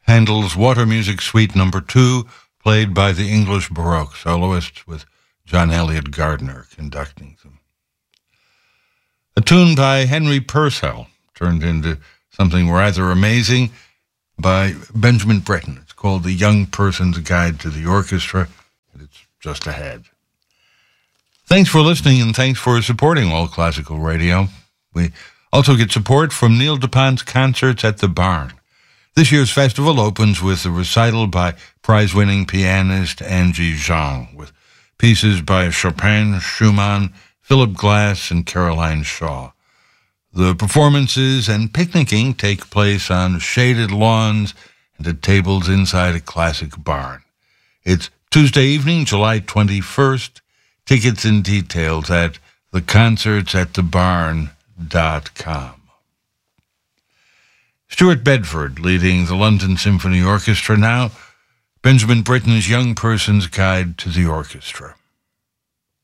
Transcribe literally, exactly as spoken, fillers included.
Handel's Water Music Suite Number Two, played by the English Baroque soloists with John Eliot Gardiner conducting them. A tune by Henry Purcell turned into something rather amazing by Benjamin Britten. It's called The Young Person's Guide to the Orchestra, and it's just ahead. Thanks for listening, and thanks for supporting All Classical Radio. We also get support from Neil DuPont's Concerts at the Barn. This year's festival opens with a recital by prize-winning pianist Angie Zhang, with pieces by Chopin, Schumann, Philip Glass, and Caroline Shaw. The performances and picnicking take place on shaded lawns and at tables inside a classic barn. It's Tuesday evening, July twenty-first. Tickets and details at the concerts at the barn dot com. Stuart Bedford leading the London Symphony Orchestra now. Benjamin Britten's Young Person's Guide to the Orchestra.